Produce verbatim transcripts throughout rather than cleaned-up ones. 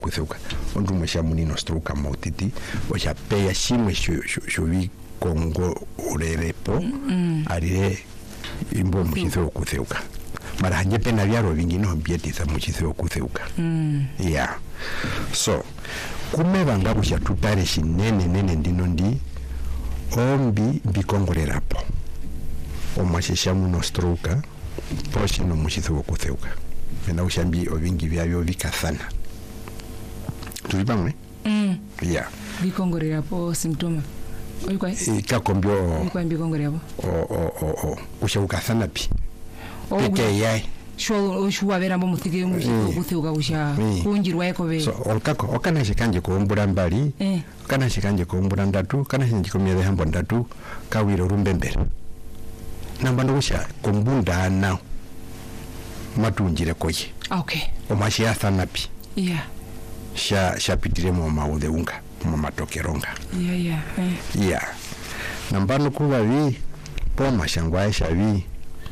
kutheuka ondu mwesha munino stroke mautiti osha peya shimwe shuvi kongo urerepo mm. arire imbo mchitheo kutheuka mara hanje pena vyaro vingi no bietiza mchitheo kutheuka mm. yeah so kumeva ngabu sha tutare shinene nene ndino ndi ombi bikongorerapo omwashisha muno stroke poshi no mchitheo kutheuka mena ushambi ovingi vyavyo vikathana tulibamwe mm yeah bikongorera po symptoma oyikwa ikakombyo oyikwa bikongorera po o o o kushauka sana pi peke yai sho shuwa vera mbo muthike mu kutheuka kusha kunjirwa ekobe so olkako okana shikanje ko ombura mbali eh kana shikanje ko ombura ndatu kana shikanje ko myede hambo ndatu kawiro rumbembere namba ndosha kombunda na matunjire koje okay omashi athana pi yeah sha shapitire mu maude unga mu matokeronga yeah yeah eh yeah nambano kuba vi po mashangwa shavi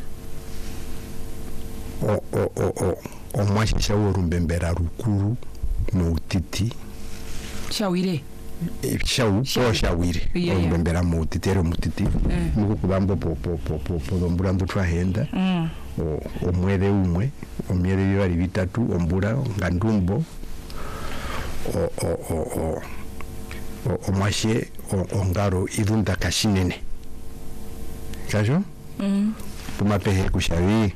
o o o o o mwashi shaworumbembera rukuru no utiti shawire shawu po shawire orumbembera mu utiti ero mutiti nuko kubambo po po po po po ombura ndo twahenda o omwere umwe omyere bibali bitatu ombura ngandumbo o o o o o o mwashe o ngaro irunda kashinene kajo mm pumapehe kushavi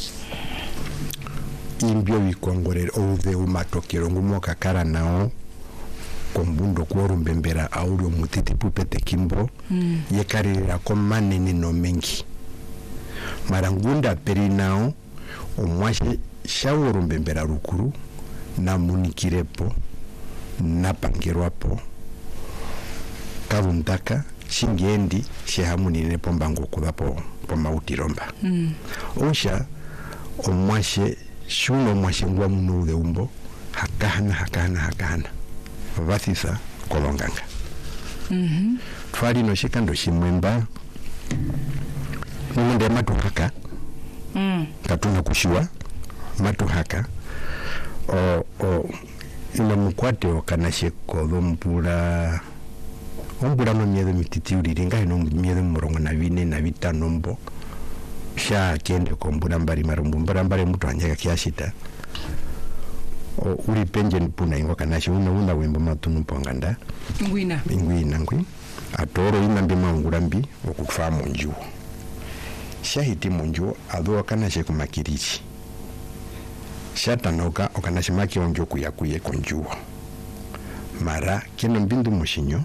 imbyo bikongorera ove umatokero ngumo kakara nao kombundo kworumbembera auri omutiti pupete kimbo mm yekarira ko manene no mengi marangunda perinao omwashe shaworumbembera rukuru na munikirepo na pangirwapo kavundaka shingendi shehamunine pombango kubapo pomautiromba mm osha omwashe shuno mwashe ngwa munude umbo hakana hakana hakana vathisa kolonganga mhm twali no shikando shimwemba munde matuhaka mm katuna kushiwa matuhaka o o ina mukwate okanashe kodompura ombura no miedo mititi uriri ngai no miedo murongo na vine na vitano mbo sha kende kombura mbari marumbu mbara mbare mutu anjaka kiashita o uri penje nipuna ingo kanashe una una wembo matunu ponganda ngwina ngwina ngwi atoro ina mbima ngurambi okutfa monju shahiti monju ado kanashe kumakirichi shatanoka okanashimaki onjo kuyakuye konjuwa mara kino mbindu mushinyo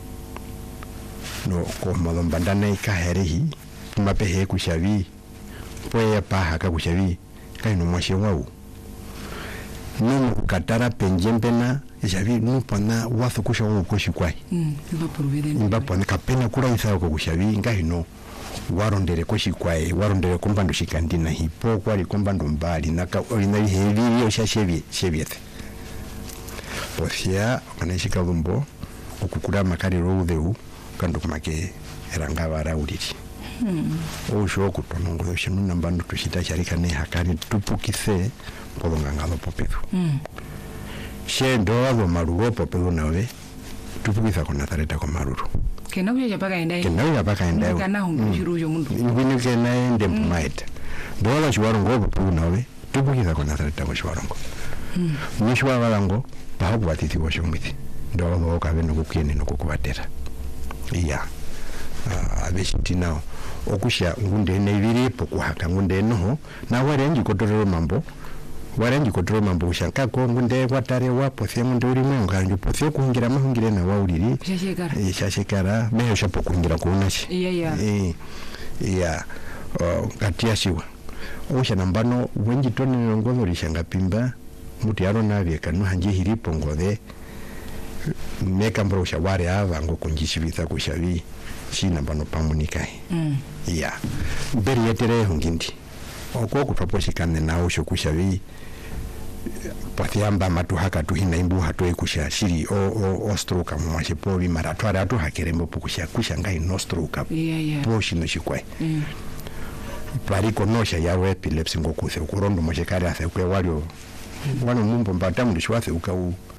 no komodo mbandana ikaherehi mapehe kushavi poya paha ka kushavi kaino mwashe wau no katara penjembena javi no pana wafu kusha wo koshikwai mm bapuruvere mbapone kapena kura isa ko kushavi ngahino warondere koshikwai warondere kombando shikandina hipo kwali kombando mbali naka olina hevi yo shashevi sheviete posia kanashika lumbo okukura makari roudeu kando kumake eranga barauriri mm osho kutonongo shinu nambando tushita sharika ne hakani tupukise polonga ngalo popedo mm shendo abo maruro popedo nawe tupukisa ko nazareta ko maruro kena uyo yapaka endai kena uyo yapaka endai kana hunjuru yo mundu ngwini kena ende mmaita dola shwarongo popedo nawe tupukisa ko nazareta ko shwarongo mm nishwa balango babu batiti wo shomiti dola bo ka beno kukiene no kukubatera iya abeshitinao okusha ngunde nebiri pokuhaka ngunde no na warenji kotorero mambo warenji kotorero mambo shanka ko ngunde kwatare wapo se ngunde uri mwenga ndi potse kungira mahungire na wauriri shashekara eh shashekara meyo shapo kungira kunashi iya iya eh iya katia shiwa osha nambano wenji toni ngozo rishanga pimba muti yaro navye kanu hanje hiripo ngode meka mbro shaware ava ngo kunjishibitha kushavi china bano pamunikai mm yeah beri yetere hungindi oko kutoposhikane nawo shokushavi pathiamba matu haka tuhina imbu hatoe kusha shiri o o, o stroke mwashe povi maratwara atu hakerembo pukusha kusha ngai no stroke yeah yeah poshi no shikwai mm pariko nosha yawe epilepsy ngokuse ukurondo moshekari athe kwe walio wano mumbo mbatamu ndishwathe ukau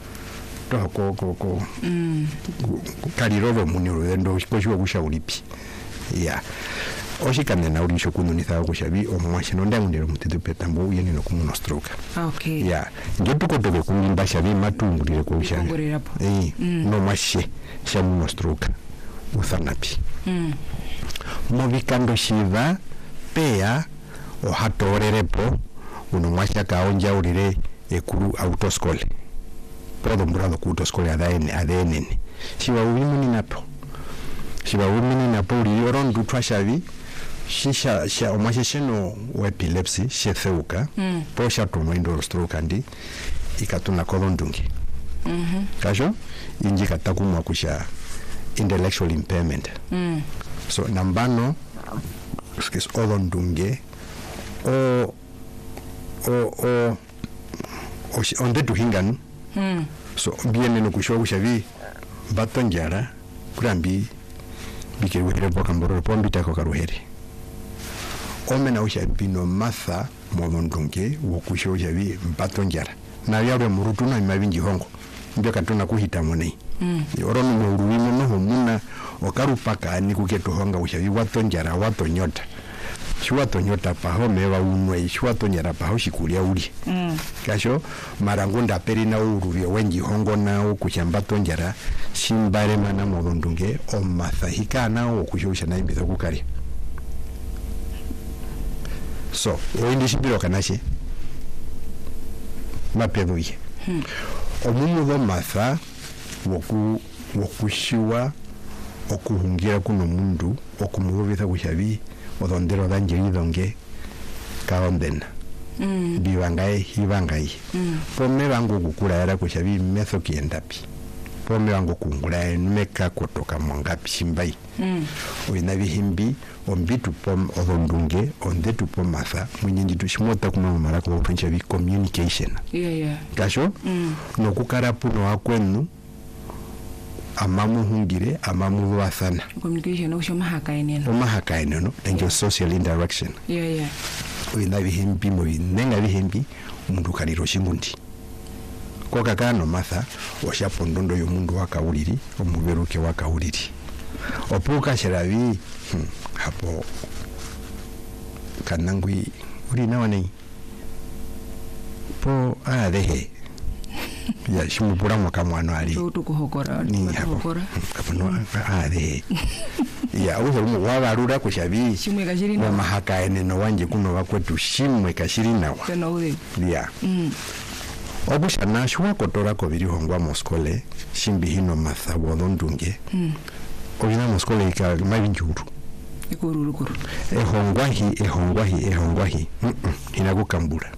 to ko ko ko mm kaliroro muni rwendo koshwa kushauripi ya oshikane na ulisho kununiza kushabi omwashino ndangundero mutitu petambo uyeni no kumuno stroke okay ya ndio tuko toke kulimba shabi matungulire ko shabi eh mm. no mashe shamu no stroke uthanapi mm movikando shiva pea o hatorerepo uno mwasha kaonja urire ekuru autoskole podo mbrado ku autoskole adaene adenene shiva ubimuni napo shiva ubimuni napo uri yorondu twashavi shisha sha omwasha sheno wa epilepsy shetheuka mm. po shato mwindo stroke andi ikatuna kolondungi mhm mm kasho inji katakumwa kusha intellectual impairment mm. so nambano skis olondunge o o o o onde tuhinganu mm. so biene no kusho kushavi batonjara kurambi bike wihire boka mboro pombi tako karuheri omena usha bino matha molondunge wo kusho javi batonjara na yawe murutu na mabinji hongo ndio katuna kuhita monei mm. orono muruwimo no homuna okarupaka ni kuketo honga ushavi watonjara watonyota shwato nyota paho mewa unwe shwato nyara paho shikulia uli mm. kasho marangunda perina ururi wenji hongo nao kuchamba tonjara shimbare mana molondunge o mathahika nao kushosha na ibiza kukari so oindi shibiro kanashi mapenuye hmm. omumu do matha woku wokushiwa okuhungira kuno mundu okumubitha kushabi odondero danjeri donge kaondena mm. biwangae hiwangai mm. pome wangu kukula yara kushabi metho kiendapi pome wangu kungula meka kutoka mongapi shimbai mm. oina bihimbi ombitu pom odondunge ondetu pomatha mwinyinji tushimota kuma marako opuncha bi communication yeah yeah kasho mm. no kukarapu no akwenu amamu hungire amamu wathana communication no shoma hakaine no mahakaine no and your social interaction yeah yeah oina bihimbi mo nenga bihimbi mundu kaliro shingundi kwa kakano matha washapondondo yo mundu wakauliri omuberuke wakauliri opuka shiravi hmm, hapo kanangui uri nawane po adehe ya shimu pura mwaka mwano ali so tukuhokora ni hapo hapo no adehe ya uzo lumu wabarura kushavi shimwe kashirina wa mahaka ene no wanje kuno wakwetu shimwe kashirina wa tena ule ya mm. obusha nashwa kotora ko biri hongwa moskole shimbi hino mathabo ndunge mm. Oyina moskole ika mabinjuru ikururu kuru ehongwahi ehongwahi ehongwahi mm -mm. inagukambura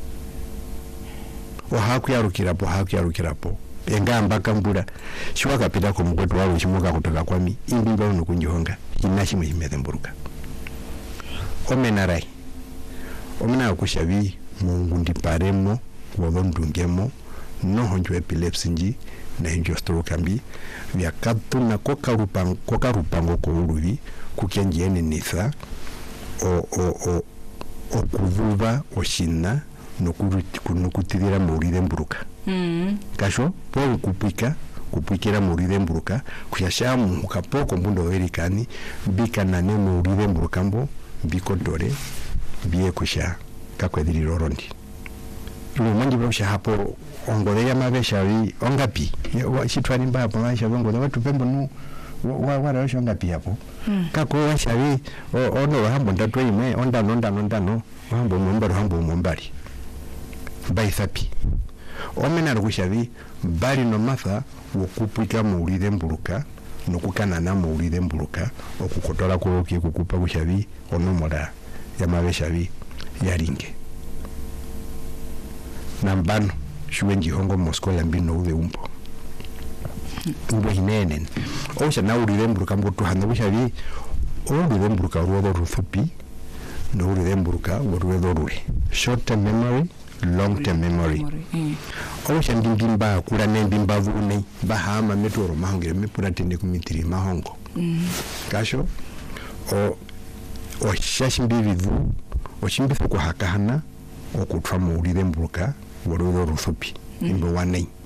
ohaku yarukirapo haku yarukirapo engamba kambura shwa kapita ko mugwetu wawe shimuka kutoka kwami imbimba no kunjihonga inashi muhimeze mburuka omenarai omena kushabi mungundi paremo wabondungemo no honjo epilepsy nji na hinjo stroke ambi vya katu na koka rupango koka rupango ko uruvi kukenjene nitha o o o o kuvuva o shina no kuruti kuno kutidira muride mburuka mm kasho po kupika kupikira muride mburuka kuyashamu ukapoko mbundo werikani bika na ne muride mburukambo biko dore biye kusha kakwediri rorondi ulo manji bosha hapo ongole ya mabesha wi ongapi shitwani mba hapo maisha bongo na watu pembo nu wa wa rasho ngapi hapo mm. kako wa shawi ono hambo ndatwe ime onda onda onda no hambo mumbaro hambo mumbari baithapi omena rukushavi bali no matha wokupika muulide mburuka nokukana na muulide mburuka okukotola ko ki kukupa kushavi onomora ya mabeshavi yaringe nambano shuwenji hongo mosko ya mbino uwe umpo uwe hinenen osha na ulide mburuka mbotu hana kushavi ulide mburuka uwe ruthupi no ulide mburuka uwe rure short term memory long term memory mm. osha ndindimba kula nendimba vune bahama metoro mahongere mepura tende kumitiri mahongo mm. kasho o o shashimbi vivu o shimbi ko hakahana okutwa muulire mburuka woro ruthupi mm. imbo wanei